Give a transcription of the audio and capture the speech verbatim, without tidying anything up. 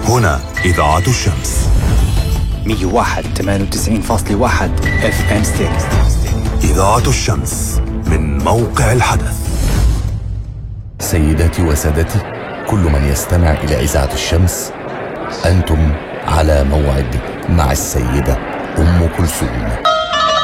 هنا إذاعة الشمس مية وواحد ثمانية وتسعين فاصلة واحد اف ام ستيريو. إذاعة الشمس من موقع الحدث. سيداتي وسادتي، كل من يستمع إلى إذاعة الشمس، أنتم على موعد مع السيدة أم كلثوم.